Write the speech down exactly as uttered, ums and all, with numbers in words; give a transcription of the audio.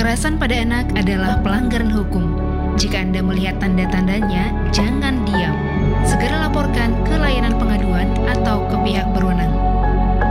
Kekerasan pada anak adalah pelanggaran hukum. Jika Anda melihat tanda-tandanya, jangan diam. Segera laporkan ke